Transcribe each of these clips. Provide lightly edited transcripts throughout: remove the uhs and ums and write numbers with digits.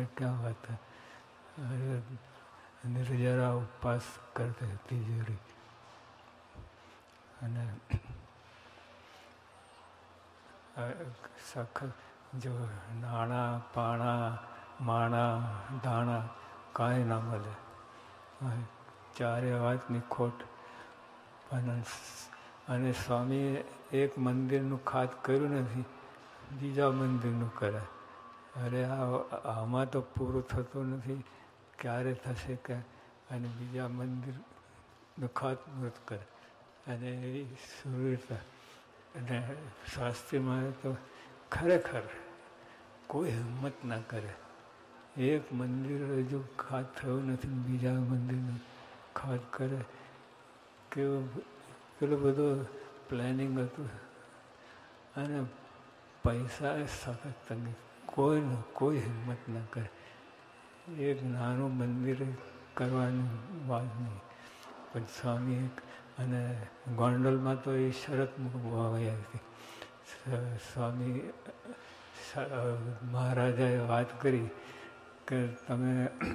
क्या बात है, अरे निर्जरा उपवास करते तिजोरी અને સખત જો નાણાં પાણા માણા દાણા કાંઈ ના મળે, ચારે વાતની ખોટ. અને સ્વામીએ એક મંદિરનું ખાત કર્યું નથી, બીજા મંદિરનું કરે. અરે આમાં તો પૂરું થતું નથી, ક્યારે થશે કે? અને બીજા મંદિરનું ખાતમુહૂર્ત કરે. અને એવી સુરવીરતા. અને શાસ્ત્રીમાં તો ખરેખર કોઈ હિંમત ના કરે. એક મંદિર હજુ ખાત થયું નથી, બીજા મંદિરનું ખાત કરે. કેટલું બધું પ્લાનિંગ હતું. અને પૈસા સખત તંગી, કોઈ હિંમત ના કરે. એક નાનું મંદિર કરવાની વાત નહીં. પણ સ્વામી અને ગોંડલમાં તો એ શરત મૂકવામાં આવી હતી. સ્વામી મહારાજાએ વાત કરી કે તમે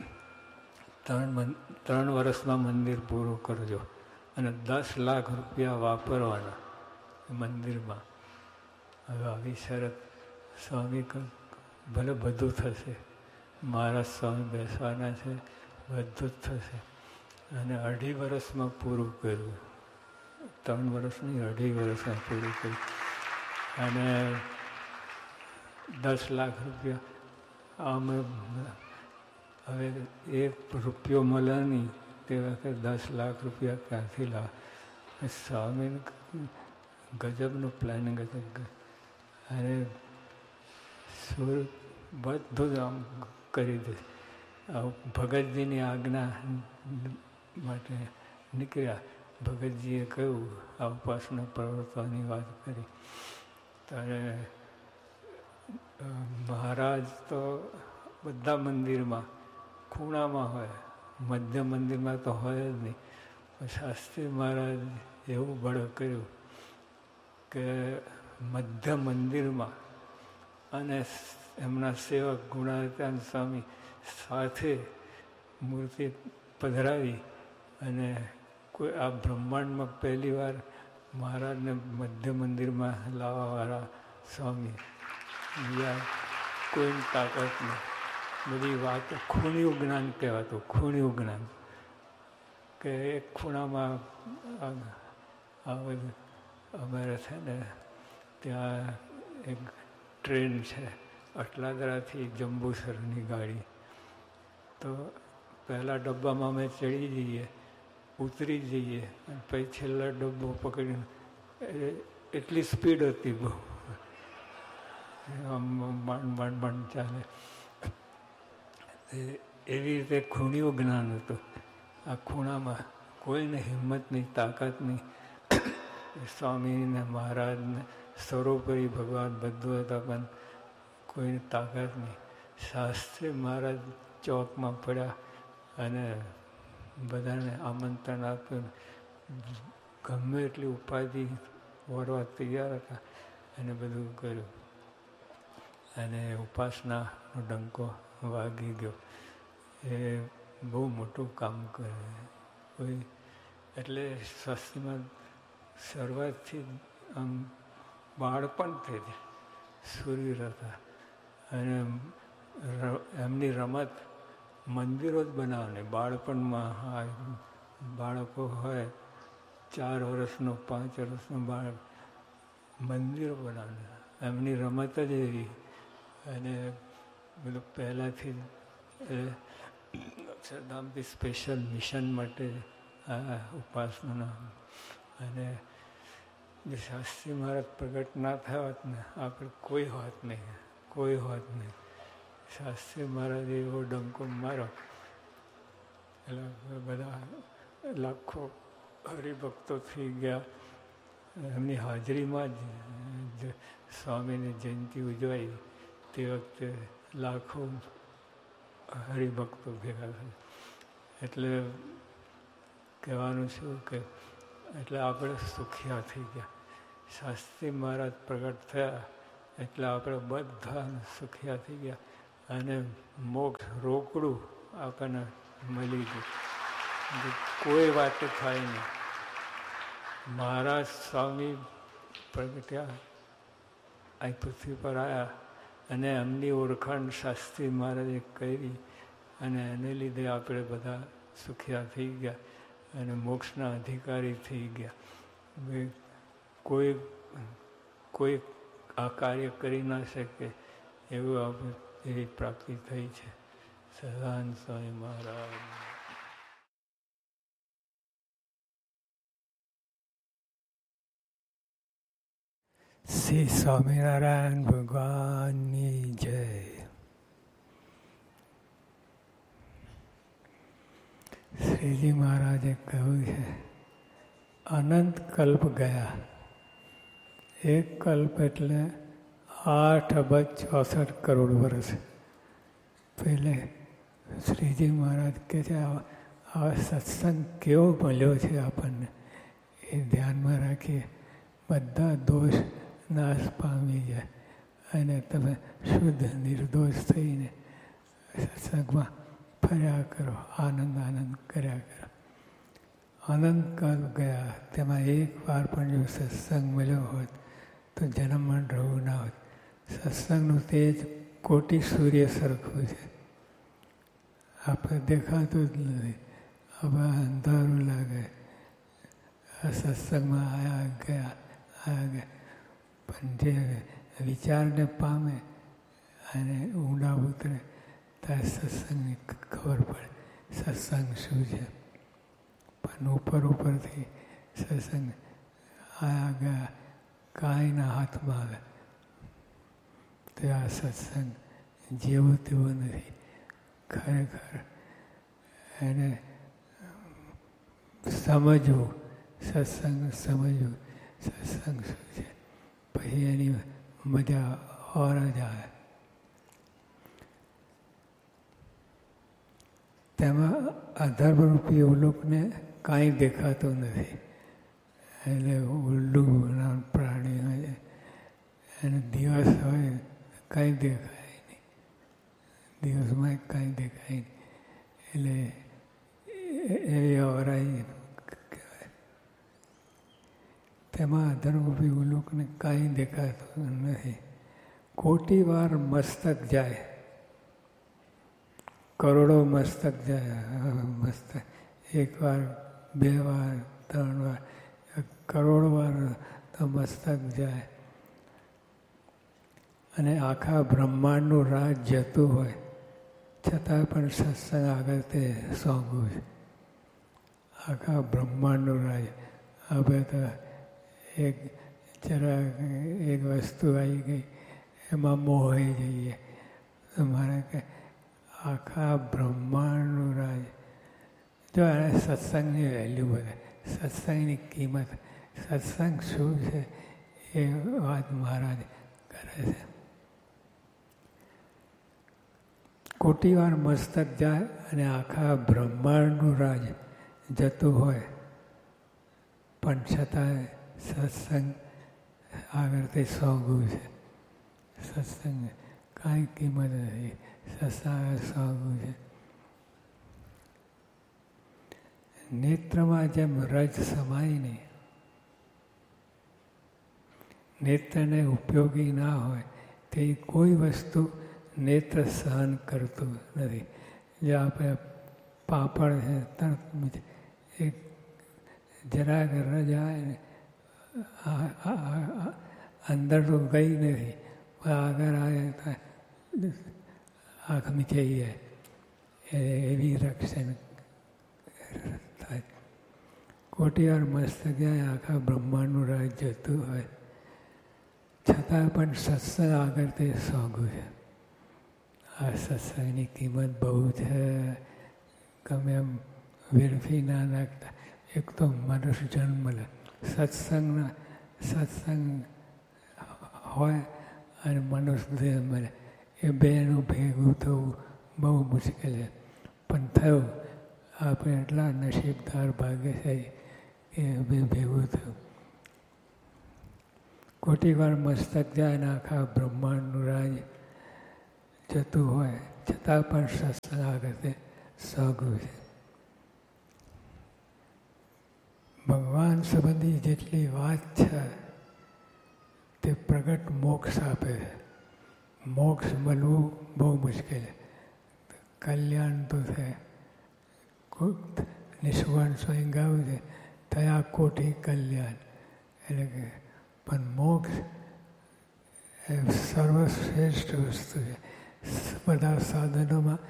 3 વર્ષમાં મંદિર પૂરું કરજો અને 10 લાખ રૂપિયા વાપરવાના મંદિરમાં. હવે આવી શરત સ્વામી ભલે બધું થશે, મહારાજ સ્વામી બેસવાના છે, બધું જ થશે. અને 2.5 વર્ષમાં પૂરું કર્યું. 3 વર્ષ નહીં, 2.5 વર્ષમાં પૂરું કર્યું. અને 10 લાખ રૂપિયા અમે હવે 1 રૂપિયો મળે નહીં તે વખતે 10 લાખ રૂપિયા ક્યાંથી લાવે? સ્વામીને ગજબનું પ્લાનિંગ હતું. અને બધું જ આમ કરી દે. ભગતજીની આજ્ઞા માટે નીકળ્યા. ભગતજીએ કહ્યું, આ ઉપાસના પ્રવર્તવાની વાત કરી. ત્યારે મહારાજ તો બધા મંદિરમાં ખૂણામાં હોય, મધ્ય મંદિરમાં તો હોય જ નહીં. શાસ્ત્રી મહારાજ એવું બળ કર્યું કે મધ્ય મંદિરમાં અને એમના સેવક ગુણાતીતાનંદ સ્વામી સાથે મૂર્તિ પધરાવી. અને કોઈ આ બ્રહ્માંડમાં પહેલી વાર મહારાજને મધ્ય મંદિરમાં લાવવાવાળા સ્વામી, બીજા કોઈની તાકાત નહીં. બધી વાતો ખૂણિયું જ્ઞાન કહેવાતું, ખૂણિયું જ્ઞાન. કે એક ખૂણામાં આ બધું અમારે છે ને ત્યાં એક ટ્રેન છે અટલાદરાથી જંબુસરની ગાડી. તો પહેલાં ડબ્બામાં અમે ચડી જઈએ, ઉતરી જઈએ, અને પછી છેલ્લો ડબ્બો પકડીને એટલી સ્પીડ હતી બહુ, માંડ ચાલે. એવી રીતે ખૂણિયું જ્ઞાન હતું. આ ખૂણામાં કોઈને હિંમત નહીં, તાકાત નહીં. સ્વામીને મહારાજને સર્વોપરી ભગવાન બધું હતા, પણ કોઈની તાકાત નહીં. શાસ્ત્રી મહારાજ ચોકમાં પડ્યા અને બધાને આમંત્રણ આપ્યું. ગમે એટલી ઉપાધિ વળવા તૈયાર હતા અને બધું કર્યું. અને ઉપાસનાનો ડંકો વાગી ગયો. એ બહુ મોટું કામ કરે કોઈ. એટલે શાસ્ત્રીમાં શરૂઆતથી આમ બાળપણથી જ સુરવીર હતા. અને એમની રમત મંદિરો જ બનાવવાની. બાળપણમાં બાળકો હોય, 4 વર્ષનો 5 વર્ષનો બાળક, મંદિરો બનાવવાના. એમની રમત જ એવી. અને બધું પહેલાંથી અક્ષરધામથી સ્પેશિયલ મિશન માટે આ ઉપાસના. અને જે શાસ્ત્રી મહારાજ પ્રગટ ના થયા હોત ને આપણે કોઈ હોત નહીં, કોઈ હોત નહીં. શાસ્ત્રી મહારાજે એવો ડંકો માર્યો એટલે બધા લાખો હરિભક્તો થઈ ગયા. એમની હાજરીમાં જ સ્વામીની જયંતિ ઉજવાઈ. તે વખતે લાખો હરિભક્તો ભેગા થયા. એટલે કહેવાનું શું કે એટલે આપણે સુખિયા થઈ ગયા. શાસ્ત્રી મહારાજ પ્રગટ થયા એટલે આપણે બધા સુખિયા થઈ ગયા. અને મોક્ષ રોકડું આપણને મળી ગયું, કોઈ વાત થાય નહીં. મહારાજ સ્વામી પ્રગટ્યા, આ પૃથ્વી પર આવ્યા અને એમની ઓળખાણ શાસ્ત્રી મહારાજે કરી અને એને લીધે આપણે બધા સુખિયા થઈ ગયા અને મોક્ષના અધિકારી થઈ ગયા. કોઈ આ કાર્ય કરી ના શકે એવું આપણે એવી પ્રાપ્તિ થઈ છે. સહજાનંદ સ્વામી મહારાજ. શ્રી સ્વામિનારાયણ ભગવાનની જય. શ્રીજી મહારાજે કહ્યું છે, અનંત કલ્પ ગયા. એક કલ્પ એટલે 8,64 કરોડ વર્ષ. પહેલે શ્રીજી મહારાજ કહે છે આ સત્સંગ કેવો મળ્યો છે આપણને, એ ધ્યાનમાં રાખીએ. બધા દોષ નાશ પામી જાય અને તમે શુદ્ધ નિર્દોષ થઈને સત્સંગમાં ફર્યા કરો, આનંદ કર્યા કરો. અનંત કાલ ગયા, તેમાં એક વાર પણ જો સત્સંગ મળ્યો હોત તો જન્મમાં રહેવું ના હોત. સત્સંગનું તેજ કોટી સૂર્ય સરખું છે. આપણે દેખાતું જ નથી, હવે અંધારું લાગે. આ સત્સંગમાં આવ્યા ગયા. પણ જે વિચારને પામે અને ઊંડા ઉતરે ત્યારે સત્સંગની ખબર પડે સત્સંગ શું છે. પણ ઉપરથી સત્સંગ આવ્યા ગયા કાંઈ ના હાથમાં આવે તો આ સત્સંગ જેવું તેવું નથી. ખરેખર એને સમજવું, સત્સંગ સમજવું, સત્સંગ શું છે, પછી એની મજા ઓર જ આવે. તેમાં અધર્મરૂપી ઉલ્લુકને કાંઈ દેખાતું નથી. એટલે ઉલ્લું પ્રાણી હોય એને દિવસ હોય કાંઈ દેખાય નહીં, દિવસમાં કાંઈ દેખાય નહીં. એટલે એવી અવરાઈ કહેવાય. તેમાં અધર્મરૂપી ઉલ્લુકને કાંઈ દેખાતું નથી. કોટી વાર મસ્તક જાય, કરોડો મસ્તક જાય. મસ્તક એક વાર, 2 વાર, 3 વાર, કરોડ વાર તો મસ્તક જાય. અને આખા બ્રહ્માંડનું રાજ જતું હોય છતાં પણ સત્સંગ આગળ તે સોંગવું છે. આખા બ્રહ્માંડનું રાજ. હવે તો એક વસ્તુ આવી ગઈ એમાં મોહાઈ જઈએ. મારે કે આખા બ્રહ્માંડનું રાજ. જો એને સત્સંગની વેલ્યુ વધે, સત્સંગની કિંમત, સત્સંગ શું છે એ વાત મહારાજ કરે છે. કોટી વાર મસ્તક જાય અને આખા બ્રહ્માંડનું રાજ જતું હોય પણ છતાંય સત્સંગ આગળ તે સોંગવું છે. સત્સંગ કાંઈ કિંમત નથી, સત્સંગ સોંગવું છે. નેત્રમાં જેમ રજ સમાય નહીં, નેત્રને ઉપયોગી ના હોય તે કોઈ વસ્તુ નેત્ર સહન કરતું નથી. જે આપણે પાપડ છે તરત એક જરાક રજ આવે ને અંદર તો ગઈ નથી, આગળ આવે આંખ મીચાઈ જાય. એવી રક્ષણ થાય. કોટી વાર મસ્ત ગયા આખા બ્રહ્માંડનું રાજ જતું હોય છતાં પણ સત્સંગ આગળ તે સોંગું છે. આ સત્સંગની કિંમત બહુ છે. ગમે એમ વેરફી ના નાખતા. એક તો મનુષ્ય જન્મ લે, સત્સંગ હોય અને મનુષ્ય દેહ મળે, એ બેનું ભેગું થવું બહુ મુશ્કેલ છે. પણ થયું. આપણે એટલા નસીબદાર ભાગ્યશાળી કે બે ભેગું થયું. કોટી વાર મસ્તક જાય ને આખા બ્રહ્માંડનું રાજ જતું હોય છતાં પણ સત્સંગ આગળ સહગું છે. ભગવાન સંબંધી જેટલી વાત છે તે પ્રગટ મોક્ષ આપે છે. મોક્ષ મળવું બહુ મુશ્કેલ છે. કલ્યાણ તો છે. નિષ્વર્ણ સ્વયં ગાયું છે થયા કોટી કલ્યાણ, એટલે કે પણ મોક્ષ એ સર્વશ્રેષ્ઠ વસ્તુ છે. બધા સાધનોમાં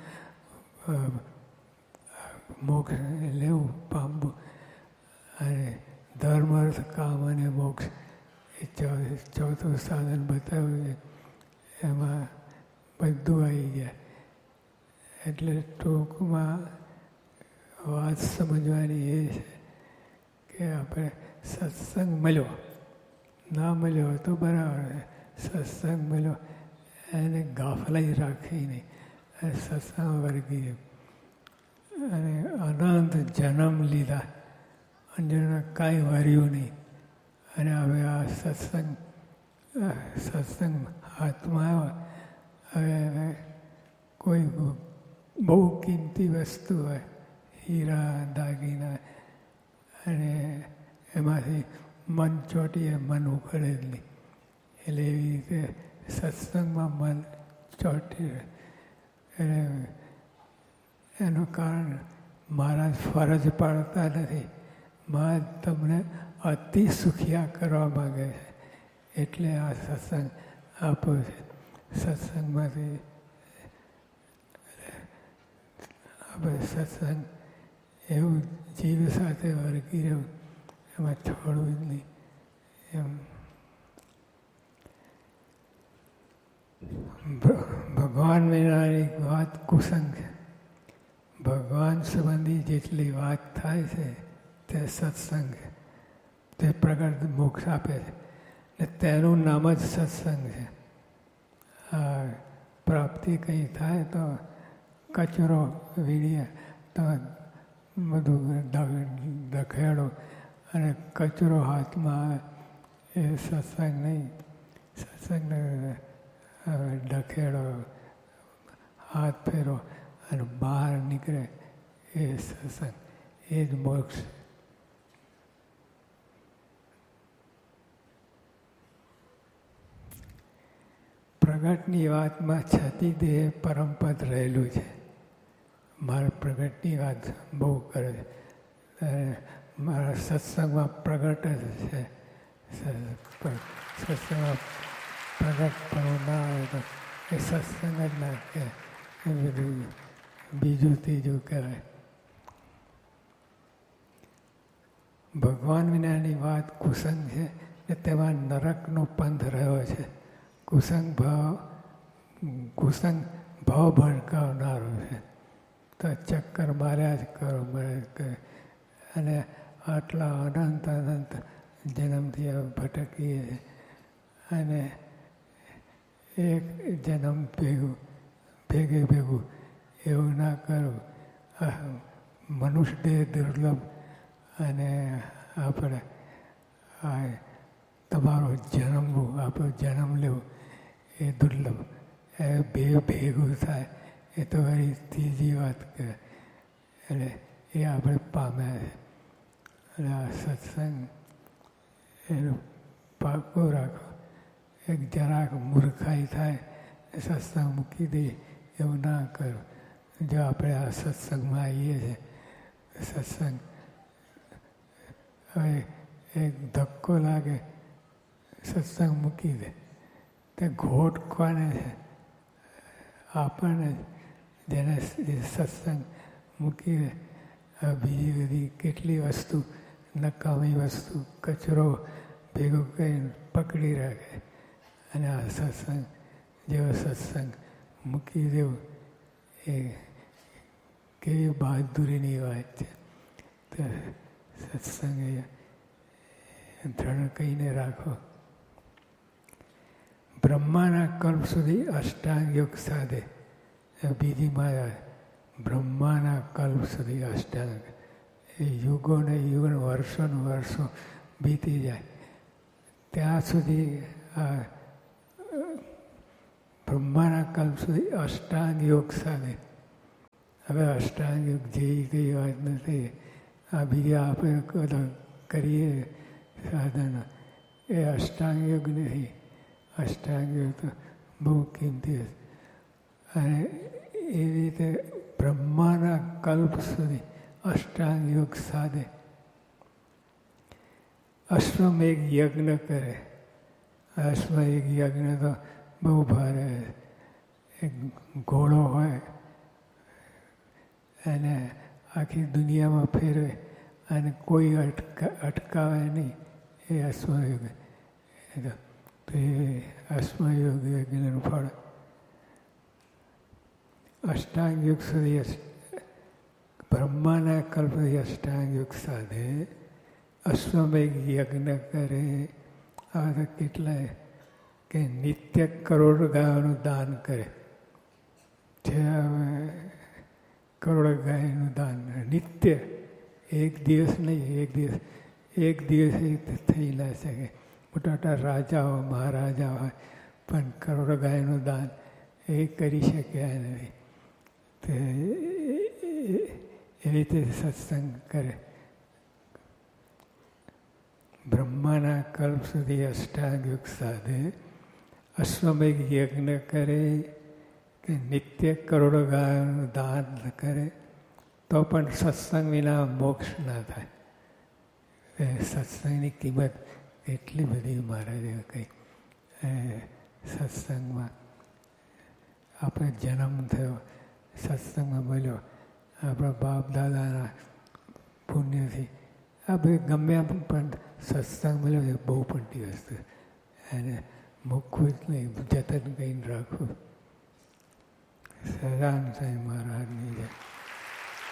મોક્ષ લેવું પામવું, અને ધર્મ અર્થ કામ અને મોક્ષ એ ચોથું સાધન બતાવ્યું છે. એમાં બધું આવી ગયા. એટલે ટૂંકમાં વાત સમજવાની એ છે કે આપણે સત્સંગ મળ્યો, ના મળ્યો તો બરાબર છે. સત્સંગ મળ્યો એને ગાફલાઈ રાખી નહીં, અને સત્સંગ વર્ગી અને અનંત જન્મ લીધા અને કાંઈ વર્યું નહીં. અને હવે આ સત્સંગ હાથમાં આવ્યો. હવે કોઈ બહુ કિંમતી વસ્તુ હોય, હીરા દાગીના, અને એમાંથી મન ચોંટીએ મન ઉખડે જ નહીં. એટલે એવી રીતે સત્સંગમાં મન ચોંટી રહે. એટલે એનું કારણ મહારાજ ફરજ પાડતા નથી. મહારાજ તમને અતિ સુખિયા કરવા માગે છે, એટલે આ સત્સંગ આપો છે. સત્સંગમાંથી આપણે સત્સંગ એવું જીવ સાથે વર્ગી રહ્યું, એમાં છોડવું જ નહીં. એમ ભગવાન વિનાની વાત કુસંગ છે. ભગવાન સંબંધી જેટલી વાત થાય છે તે સત્સંગ છે. તે પ્રગટ મોક્ષ આપે છે, ને તેનું નામ જ સત્સંગ છે. આ પ્રાપ્તિ કંઈ થાય તો કચરો વીણીએ તો બધું દખેડો અને કચરો હાથમાં આવે, એ સત્સંગ નહીં. સત્સંગ ડખેડો, હાથ ફેરો અને બહાર નીકળે એ સત્સંગ, એ જ મોક્ષ. પ્રગટની વાતમાં છતી દેહ પરમપદ રહેલું છે. મારા પ્રગટની વાત બહુ કરે છે. મારા સત્સંગમાં પ્રગટ જ છે. સત્સંગમાં પ્રગટ પણ ના આવે તો એ સત્સંગ જ ના કે એ બધું બીજું ત્રીજું કહેવાય. ભગવાન વિનાની વાત કુસંગ છે, કે તેમાં નરકનો પંથ રહ્યો છે. કુસંગ ભાવ ભડકાવનારો છે. તો ચક્કર માર્યા જ કરો, અને આટલા અનંત જન્મથી ભટકીએ છીએ. અને એક જન્મ ભેગું એવું ના કરવું. મનુષ્ય દેહ દુર્લભ, અને આપણે તમારો જન્મવું, આપણો જન્મ લેવો એ દુર્લભ. એ ભેગું થાય એ તો વળી ત્રીજી વાત કહે. એટલે એ આપણે પામ્યા છે. અને આ સત્સંગ એનું પાકું રાખો. એક જરાક મૂર્ખાઈ થાય સત્સંગ મૂકી દઈએ એવું ના કરો. જો આપણે આ સત્સંગમાં આવીએ છીએ, સત્સંગ હવે એક ધક્કો લાગે સત્સંગ મૂકી દે, તે ઘોટ કોને છે? આપણને, જેને સત્સંગ મૂકી દે. બીજી બધી કેટલી વસ્તુ, નકામી વસ્તુ, કચરો ભેગો કરીને પકડી રાખે. અને આ સત્સંગ જેવો સત્સંગ મૂકી દેવું એ કેવી બહાદુરીની વાત છે. તો સત્સંગ દ્રઢ કહીને રાખો. બ્રહ્માના કલ્પ સુધી અષ્ટાંગ યોગ સાધે. બીજી માયા, બ્રહ્માના કલ્પ સુધી અષ્ટાંગ. એ યુગોને યુગો, વર્ષો બીતી જાય ત્યાં સુધી આ બ્રહ્માના કલ્પ સુધી અષ્ટાંગ યોગ સાધે. હવે અષ્ટાંગ યોગ જે કઈ વાત નથી, આ બીજા આપણે કરીએ સાધન, એ અષ્ટાંગ યોગ નથી. અષ્ટાંગ યોગ તો બહુ કિંમતી છે. અને એવી રીતે બ્રહ્માના કલ્પ સુધી અષ્ટાંગ યોગ સાધે. અશ્વમેઘ યજ્ઞ કરે. અશ્વમેઘ યજ્ઞ તો બહુ ભારે. એક ઘોડો હોય અને આખી દુનિયામાં ફેરવે અને કોઈ અટકાવે નહીં, એ અશ્વયોગ. તો એ અશ્વયોગ યજ્ઞનું ફળ. અષ્ટાંગ યુગ સુધી બ્રહ્માના કલ્પથી અષ્ટાંગ યુગ સાધે, અશ્વમેઘ યજ્ઞ કરે. આ તો કેટલાય કે નિત્ય કરોડ ગાયોનું દાન કરે છે. કરોડ ગાયનું દાન નિત્ય, એક દિવસ નહીં, એક દિવસ થઈ ના શકે. મોટા મોટા રાજાઓ મહારાજા હોય પણ કરોડ ગાયનું દાન એ કરી શક્યા નથી. તે એવી રીતે સત્સંગ કરે. બ્રહ્માના કલ્પ સુધી અષ્ટાંગ યુગ સાધે, અશ્વમેઘ યજ્ઞ કરે કે નિત્ય કરોડ ગાયનું દાન કરે, તો પણ સત્સંગ વિના મોક્ષ ના થાય. સત્સંગની કિંમત એટલી બધી મહારાજે કહી. સત્સંગમાં આપણે જન્મ થયો, સત્સંગમાં મળ્યો, આપણા બાપ દાદાના પુણ્યથી આ બધું ગમે પણ સત્સંગ મળ્યો એ બહુ મોટી વસ્તુ. એને મૂકવું જ નહીં, જતન કરીને રાખવું. સદાન સાંઈ મહારાજની જય.